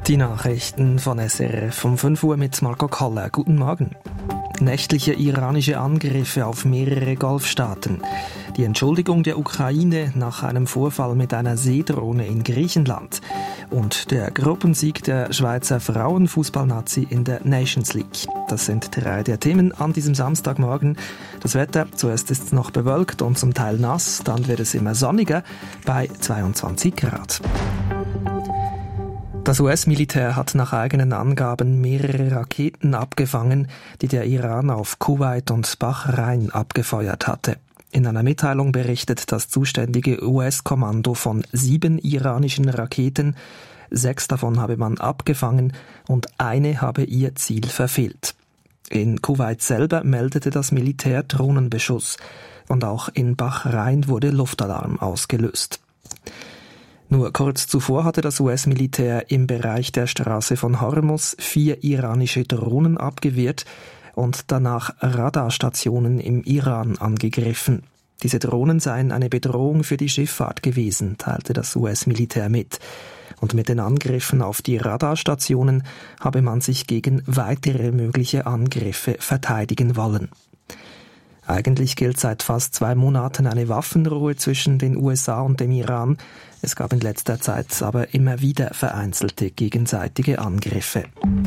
Die Nachrichten von SRF um 5 Uhr mit Marco Koller. Guten Morgen. Nächtliche iranische Angriffe auf mehrere Golfstaaten. Die Entschuldigung der Ukraine nach einem Vorfall mit einer Seedrohne in Griechenland. Und der Gruppensieg der Schweizer Frauenfußballnazi in der Nations League. Das sind 3 der Themen an diesem Samstagmorgen. Das Wetter, zuerst ist es noch bewölkt und zum Teil nass, dann wird es immer sonniger bei 22 Grad. Das US-Militär hat nach eigenen Angaben mehrere Raketen abgefangen, die der Iran auf Kuwait und Bahrain abgefeuert hatte. In einer Mitteilung berichtet das zuständige US-Kommando von 7 iranischen Raketen. 6 davon habe man abgefangen und eine habe ihr Ziel verfehlt. In Kuwait selber meldete das Militär Drohnenbeschuss und auch in Bahrain wurde Luftalarm ausgelöst. Nur kurz zuvor hatte das US-Militär im Bereich der Straße von Hormuz 4 iranische Drohnen abgewehrt und danach Radarstationen im Iran angegriffen. Diese Drohnen seien eine Bedrohung für die Schifffahrt gewesen, teilte das US-Militär mit. Und mit den Angriffen auf die Radarstationen habe man sich gegen weitere mögliche Angriffe verteidigen wollen. Eigentlich gilt seit fast 2 Monaten eine Waffenruhe zwischen den USA und dem Iran. Es gab in letzter Zeit aber immer wieder vereinzelte gegenseitige Angriffe.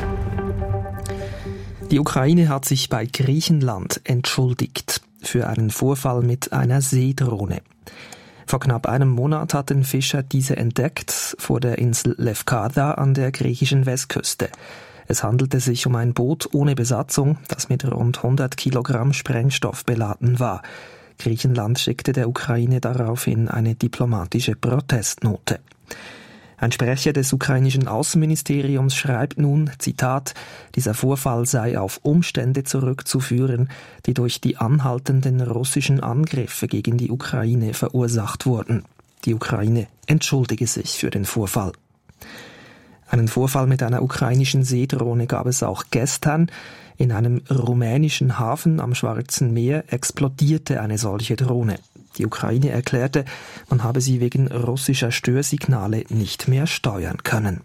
Die Ukraine hat sich bei Griechenland entschuldigt für einen Vorfall mit einer Seedrohne. Vor knapp einem Monat hatten Fischer diese entdeckt vor der Insel Lefkada an der griechischen Westküste. Es handelte sich um ein Boot ohne Besatzung, das mit rund 100 Kilogramm Sprengstoff beladen war. Griechenland schickte der Ukraine daraufhin eine diplomatische Protestnote. Ein Sprecher des ukrainischen Außenministeriums schreibt nun, Zitat, dieser Vorfall sei auf Umstände zurückzuführen, die durch die anhaltenden russischen Angriffe gegen die Ukraine verursacht wurden. Die Ukraine entschuldige sich für den Vorfall. Einen Vorfall mit einer ukrainischen Seedrohne gab es auch gestern. In einem rumänischen Hafen am Schwarzen Meer explodierte eine solche Drohne. Die Ukraine erklärte, man habe sie wegen russischer Störsignale nicht mehr steuern können.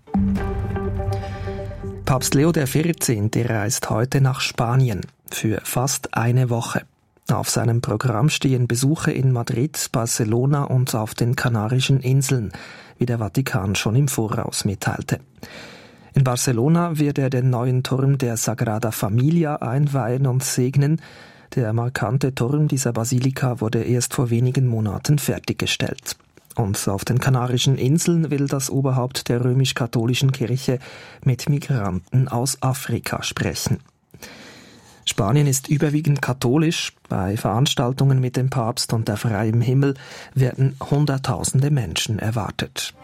Papst Leo XIV. Reist heute nach Spanien für fast eine Woche. Auf seinem Programm stehen Besuche in Madrid, Barcelona und auf den Kanarischen Inseln, wie der Vatikan schon im Voraus mitteilte. In Barcelona wird er den neuen Turm der Sagrada Familia einweihen und segnen. Der markante Turm dieser Basilika wurde erst vor wenigen Monaten fertiggestellt. Und auf den Kanarischen Inseln will das Oberhaupt der römisch-katholischen Kirche mit Migranten aus Afrika sprechen. Spanien ist überwiegend katholisch. Bei Veranstaltungen mit dem Papst und der freiem Himmel werden Hunderttausende Menschen erwartet.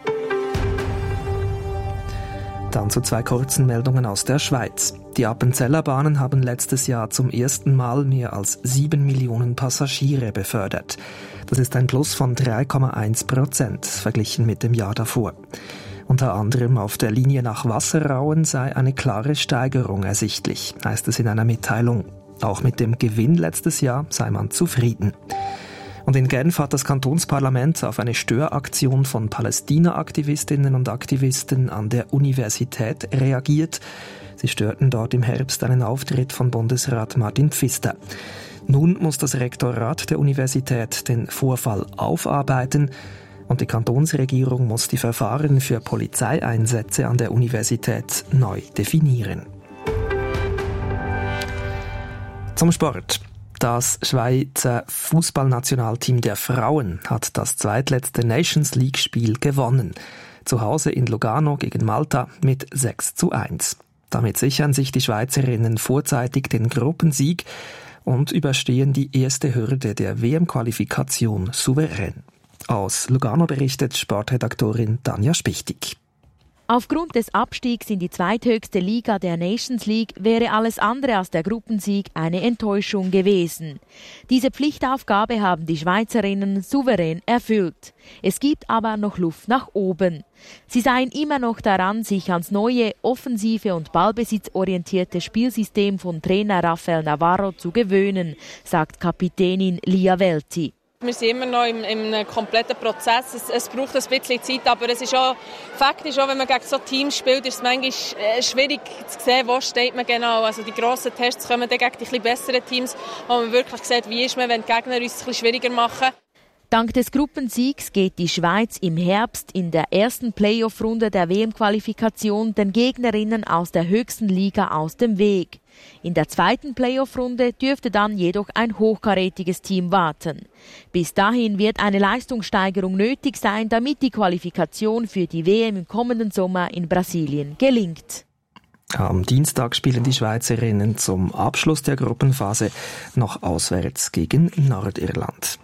Dann zu 2 kurzen Meldungen aus der Schweiz. Die Appenzeller Bahnen haben letztes Jahr zum ersten Mal mehr als 7 Millionen Passagiere befördert. Das ist ein Plus von 3,1% verglichen mit dem Jahr davor. Unter anderem auf der Linie nach Wasserauen sei eine klare Steigerung ersichtlich, heißt es in einer Mitteilung. Auch mit dem Gewinn letztes Jahr sei man zufrieden. Und in Genf hat das Kantonsparlament auf eine Störaktion von Palästina-Aktivistinnen und Aktivisten an der Universität reagiert. Sie störten dort im Herbst einen Auftritt von Bundesrat Martin Pfister. Nun muss das Rektorat der Universität den Vorfall aufarbeiten und die Kantonsregierung muss die Verfahren für Polizeieinsätze an der Universität neu definieren. Zum Sport. Das Schweizer Fußballnationalteam der Frauen hat das zweitletzte Nations League-Spiel gewonnen. Zu Hause in Lugano gegen Malta mit 6:1. Damit sichern sich die Schweizerinnen vorzeitig den Gruppensieg und überstehen die erste Hürde der WM-Qualifikation souverän. Aus Lugano berichtet Sportredaktorin Tanja Spichtig. Aufgrund des Abstiegs in die zweithöchste Liga der Nations League wäre alles andere als der Gruppensieg eine Enttäuschung gewesen. Diese Pflichtaufgabe haben die Schweizerinnen souverän erfüllt. Es gibt aber noch Luft nach oben. Sie seien immer noch daran, sich ans neue, offensive und ballbesitzorientierte Spielsystem von Trainer Rafael Navarro zu gewöhnen, sagt Kapitänin Lia Welti. Wir sind immer noch im kompletten Prozess. Es braucht ein bisschen Zeit, aber es ist auch, Fakt ist auch, wenn man gegen so Teams spielt, ist es manchmal schwierig zu sehen, wo steht man genau. Also die grossen Tests kommen dann gegen die etwas besseren Teams, wo man wirklich sieht, wie ist man, wenn die Gegner uns es ein bisschen schwieriger machen. Dank des Gruppensiegs geht die Schweiz im Herbst in der ersten Playoff-Runde der WM-Qualifikation den Gegnerinnen aus der höchsten Liga aus dem Weg. In der zweiten Playoff-Runde dürfte dann jedoch ein hochkarätiges Team warten. Bis dahin wird eine Leistungssteigerung nötig sein, damit die Qualifikation für die WM im kommenden Sommer in Brasilien gelingt. Am Dienstag spielen die Schweizerinnen zum Abschluss der Gruppenphase noch auswärts gegen Nordirland.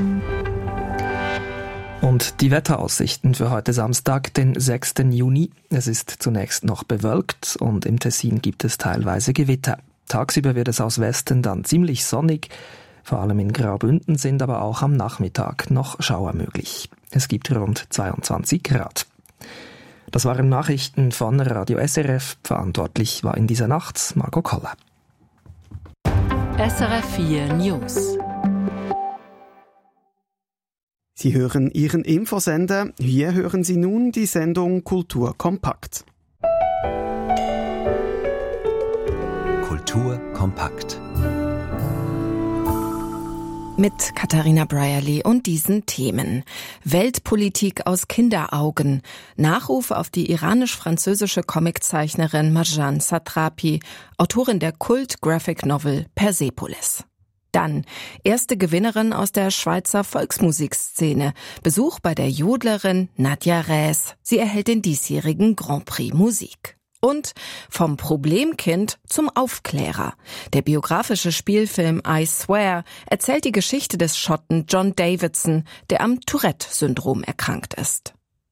Und die Wetteraussichten für heute Samstag, den 6. Juni. Es ist zunächst noch bewölkt und im Tessin gibt es teilweise Gewitter. Tagsüber wird es aus Westen dann ziemlich sonnig. Vor allem in Graubünden sind aber auch am Nachmittag noch Schauer möglich. Es gibt rund 22 Grad. Das waren Nachrichten von Radio SRF. Verantwortlich war in dieser Nacht Margot Koller. SRF 4 News. Sie hören Ihren Infosender. Hier hören Sie nun die Sendung Kultur kompakt. Kultur kompakt. Mit Katharina Brierly und diesen Themen. Weltpolitik aus Kinderaugen. Nachruf auf die iranisch-französische Comiczeichnerin Marjane Satrapi, Autorin der Kult-Graphic-Novel Persepolis. Dann erste Gewinnerin aus der Schweizer Volksmusikszene. Besuch bei der Jodlerin Nadja Räs. Sie erhält den diesjährigen Grand Prix Musik. Und vom Problemkind zum Aufklärer. Der biografische Spielfilm I Swear erzählt die Geschichte des Schotten John Davidson, der am Tourette-Syndrom erkrankt ist.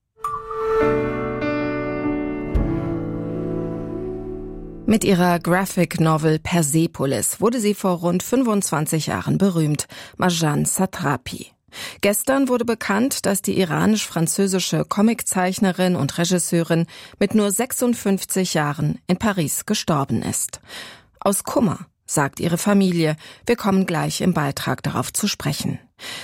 Mit ihrer Graphic Novel Persepolis wurde sie vor rund 25 Jahren berühmt, Marjane Satrapi. Gestern wurde bekannt, dass die iranisch-französische Comiczeichnerin und Regisseurin mit nur 56 Jahren in Paris gestorben ist. Aus Kummer, sagt ihre Familie. Wir kommen gleich im Beitrag darauf zu sprechen.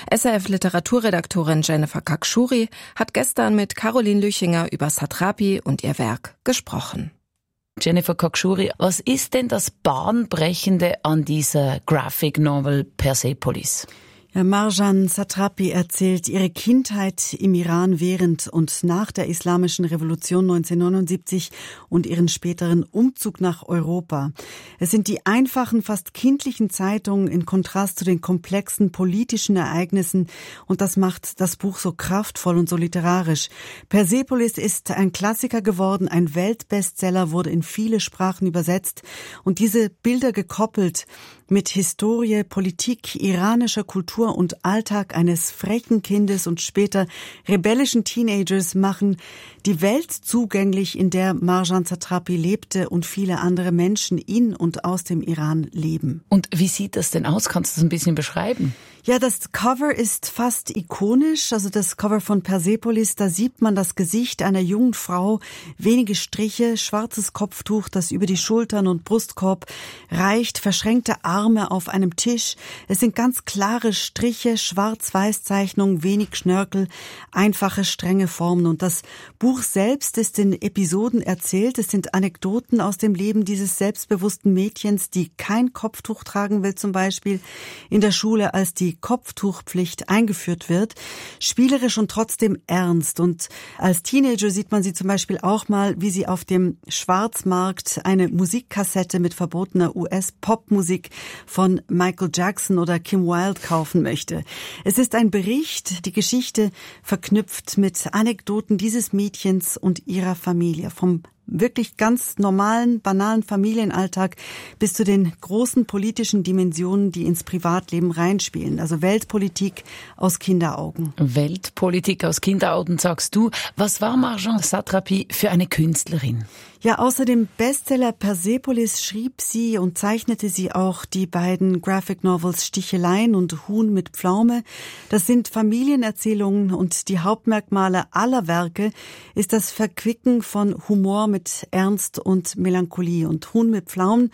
SRF-Literaturredaktorin Jennifer Kakshuri hat gestern mit Caroline Lüchinger über Satrapi und ihr Werk gesprochen. Jennifer Kakshuri, was ist denn das Bahnbrechende an dieser Graphic Novel Persepolis? Ja, Marjane Satrapi erzählt ihre Kindheit im Iran während und nach der Islamischen Revolution 1979 und ihren späteren Umzug nach Europa. Es sind die einfachen, fast kindlichen Zeitungen in Kontrast zu den komplexen politischen Ereignissen und das macht das Buch so kraftvoll und so literarisch. Persepolis ist ein Klassiker geworden, ein Weltbestseller, wurde in viele Sprachen übersetzt und diese Bilder gekoppelt mit Historie, Politik, iranischer Kultur und Alltag eines frechen Kindes und später rebellischen Teenagers machen die Welt zugänglich, in der Marjane Satrapi lebte und viele andere Menschen in und aus dem Iran leben. Und wie sieht das denn aus? Kannst du das ein bisschen beschreiben? Ja, das Cover ist fast ikonisch, also das Cover von Persepolis, da sieht man das Gesicht einer jungen Frau, wenige Striche, schwarzes Kopftuch, das über die Schultern und Brustkorb reicht, verschränkte Arme auf einem Tisch. Es sind ganz klare Striche, Schwarz-Weiß-Zeichnungen, wenig Schnörkel, einfache, strenge Formen. Und das Buch selbst ist in Episoden erzählt. Es sind Anekdoten aus dem Leben dieses selbstbewussten Mädchens, die kein Kopftuch tragen will, zum Beispiel in der Schule, als die Kopftuchpflicht eingeführt wird. Spielerisch und trotzdem ernst. Und als Teenager sieht man sie zum Beispiel auch mal, wie sie auf dem Schwarzmarkt eine Musikkassette mit verbotener US-Popmusik von Michael Jackson oder Kim Wilde kaufen möchte. Es ist ein Bericht, die Geschichte verknüpft mit Anekdoten dieses Mädchens und ihrer Familie. Vom wirklich ganz normalen, banalen Familienalltag bis zu den großen politischen Dimensionen, die ins Privatleben reinspielen. Also Weltpolitik aus Kinderaugen. Weltpolitik aus Kinderaugen, sagst du. Was war Marjane Satrapi für eine Künstlerin? Ja, außer dem Bestseller Persepolis schrieb sie und zeichnete sie auch die beiden Graphic Novels Sticheleien und Huhn mit Pflaume. Das sind Familienerzählungen und die Hauptmerkmale aller Werke ist das Verquicken von Humor mit Ernst und Melancholie. Und Huhn mit Pflaumen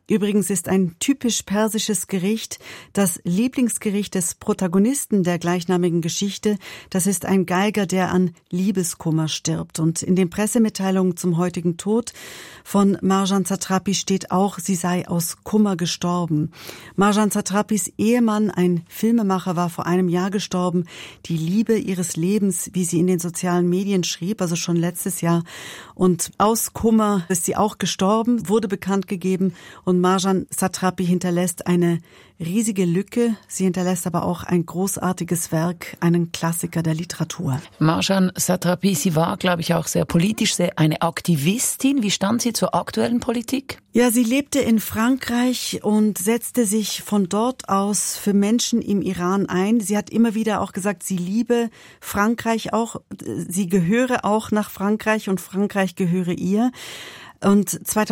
Übrigens ist ein typisch persisches Gericht das Lieblingsgericht des Protagonisten der gleichnamigen Geschichte. Das ist ein Geiger, der an Liebeskummer stirbt. Und in den Pressemitteilungen zum heutigen Tod von Marjan Satrapi steht auch, sie sei aus Kummer gestorben. Marjan Satrapis Ehemann, ein Filmemacher, war vor einem Jahr gestorben. Die Liebe ihres Lebens, wie sie in den sozialen Medien schrieb, also schon letztes Jahr. Und aus Kummer ist sie auch gestorben, wurde bekannt gegeben. Und Marjan Satrapi hinterlässt eine riesige Lücke. Sie hinterlässt aber auch ein großartiges Werk, einen Klassiker der Literatur. Marjan Satrapi, sie war, glaube ich, auch sehr politisch, eine Aktivistin. Wie stand sie zur aktuellen Politik? Ja, sie lebte in Frankreich und setzte sich von dort aus für Menschen im Iran ein. Sie hat immer wieder auch gesagt, sie liebe Frankreich auch. Sie gehöre auch nach Frankreich und Frankreich gehöre ihr. Und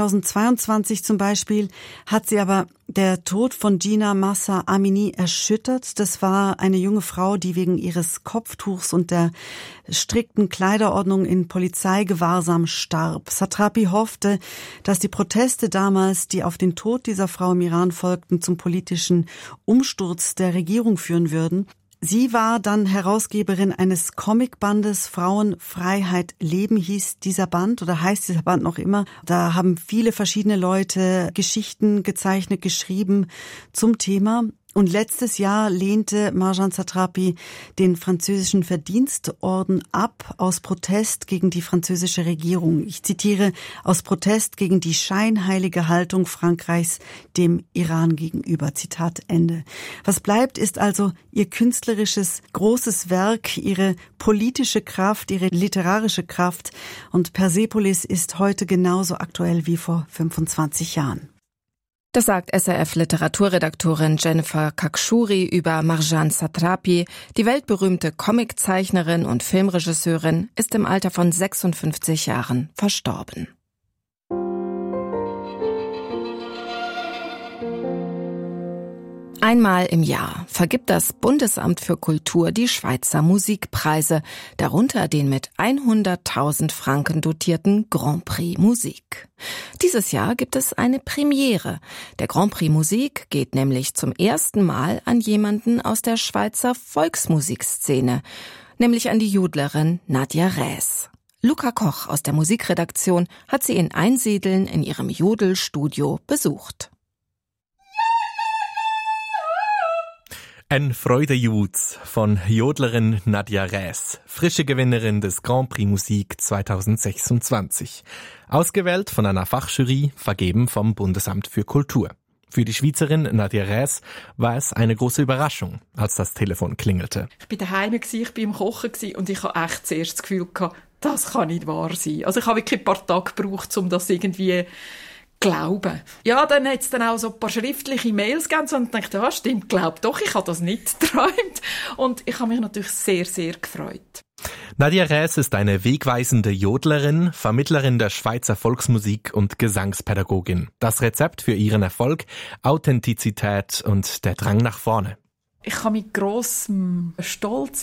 2022 zum Beispiel hat sie aber der Tod von Jina Mahsa Amini erschüttert. Das war eine junge Frau, die wegen ihres Kopftuchs und der strikten Kleiderordnung in Polizeigewahrsam starb. Satrapi hoffte, dass die Proteste damals, die auf den Tod dieser Frau im Iran folgten, zum politischen Umsturz der Regierung führen würden. Sie war dann Herausgeberin eines Comicbandes Frauen, Freiheit, Leben hieß dieser Band oder heißt dieser Band noch immer. Da haben viele verschiedene Leute Geschichten gezeichnet, geschrieben zum Thema. Und letztes Jahr lehnte Marjan Satrapi den französischen Verdienstorden ab aus Protest gegen die französische Regierung. Ich zitiere, aus Protest gegen die scheinheilige Haltung Frankreichs dem Iran gegenüber. Zitat Ende. Was bleibt, ist also ihr künstlerisches großes Werk, ihre politische Kraft, ihre literarische Kraft. Und Persepolis ist heute genauso aktuell wie vor 25 Jahren. Das sagt SRF-Literaturredaktorin Jennifer Kakshuri über Marjan Satrapi. Die weltberühmte Comiczeichnerin und Filmregisseurin ist im Alter von 56 Jahren verstorben. Einmal im Jahr vergibt das Bundesamt für Kultur die Schweizer Musikpreise, darunter den mit 100.000 Franken dotierten Grand Prix Musik. Dieses Jahr gibt es eine Premiere. Der Grand Prix Musik geht nämlich zum ersten Mal an jemanden aus der Schweizer Volksmusikszene, nämlich an die Jodlerin Nadja Räs. Luca Koch aus der Musikredaktion hat sie in Einsiedeln in ihrem Jodelstudio besucht. Ein Freudejuz von Jodlerin Nadja Räs, frische Gewinnerin des Grand Prix Musik 2026. Ausgewählt von einer Fachjury, vergeben vom Bundesamt für Kultur. Für die Schweizerin Nadja Räs war es eine große Überraschung, als das Telefon klingelte. Ich war daheim, ich war beim Kochen und ich hatte echt zuerst das Gefühl, das kann nicht wahr sein. Also ich habe wirklich ein paar Tage gebraucht, um das irgendwie glauben. Ja, dann hat es dann auch so ein paar schriftliche Mails gegeben und ich dachte, ja, stimmt, glaub doch, ich habe das nicht geträumt. Und ich habe mich natürlich sehr, sehr gefreut. Nadja Räs ist eine wegweisende Jodlerin, Vermittlerin der Schweizer Volksmusik und Gesangspädagogin. Das Rezept für ihren Erfolg: Authentizität und der Drang nach vorne. Ich kann mit grossem Stolz